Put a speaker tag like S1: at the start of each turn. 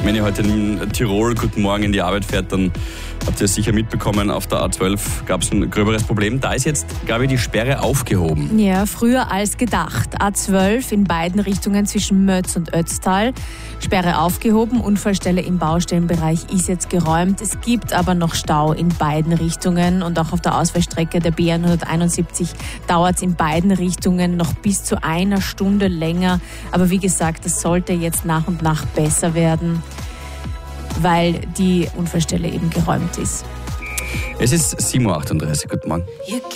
S1: Wenn ihr heute in Tirol guten Morgen in die Arbeit fährt, dann habt ihr es sicher mitbekommen, auf der A12 gab es ein gröberes Problem. Da ist jetzt, glaube ich, die Sperre aufgehoben.
S2: Ja, früher als gedacht. A12 in beiden Richtungen zwischen Mötz und Ötztal. Sperre aufgehoben, Unfallstelle im Baustellenbereich ist jetzt geräumt. Es gibt aber noch Stau in beiden Richtungen und auch auf der Ausfallstrecke der B171 dauert es in beiden Richtungen noch bis zu einer Stunde länger. Aber wie gesagt, das sollte jetzt nach und nach besser werden, weil die Unfallstelle eben geräumt ist.
S1: Es ist 7.38 Uhr. Guten Morgen.